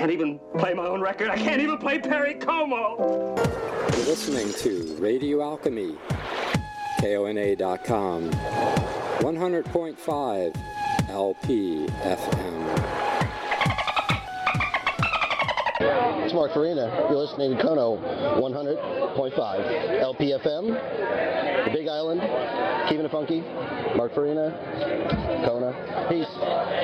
can't even play my own record. I can't even play Perry Como. You're listening to Radio Alchemy, KONA.com, 100.5 LP-FM. It's Mark Farina. You're listening to Kono 100.5 LP-FM, the Big Island, keeping it funky. Mark Farina, Kona. Peace.